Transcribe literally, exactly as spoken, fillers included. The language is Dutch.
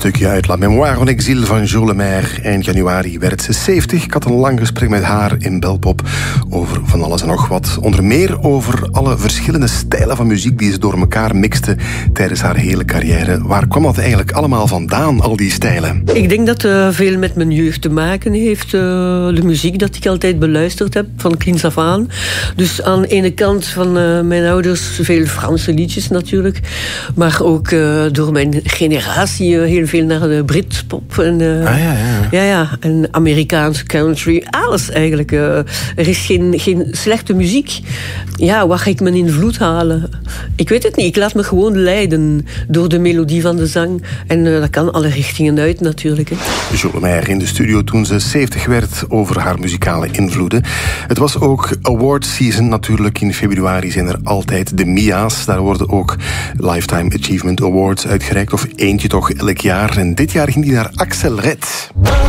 stukje uit La Mémoire en Exil van Jo Lemaire. Eind januari werd ze zeventig. Ik had een lang gesprek met haar in Belpop over van alles en nog wat. Onder meer over alle verschillende stijlen van muziek die ze door elkaar mixte tijdens haar hele carrière. Waar kwam dat eigenlijk allemaal vandaan, al die stijlen? Ik denk dat het uh, veel met mijn jeugd te maken heeft. Uh, de muziek dat ik altijd beluisterd heb, van kinds af aan. Dus aan de ene kant van uh, mijn ouders veel Franse liedjes natuurlijk. Maar ook uh, door mijn generatie uh, heel veel naar de Britpop. En, uh, ah, ja, ja. Ja, ja. En Amerikaanse country. Alles eigenlijk. Uh, er is geen, geen slechte muziek. Ja, waar ga ik mijn invloed halen? Ik weet het niet. Ik laat me gewoon leiden door de melodie van de zang. En uh, dat kan alle richtingen uit natuurlijk. Hè. Jo Lemaire in de studio toen ze zeventig werd over haar muzikale invloeden. Het was ook award season natuurlijk. In februari zijn er altijd de M I A's. Daar worden ook Lifetime Achievement Awards uitgereikt. Of eentje toch elk jaar. En dit jaar ging die naar Axel Red.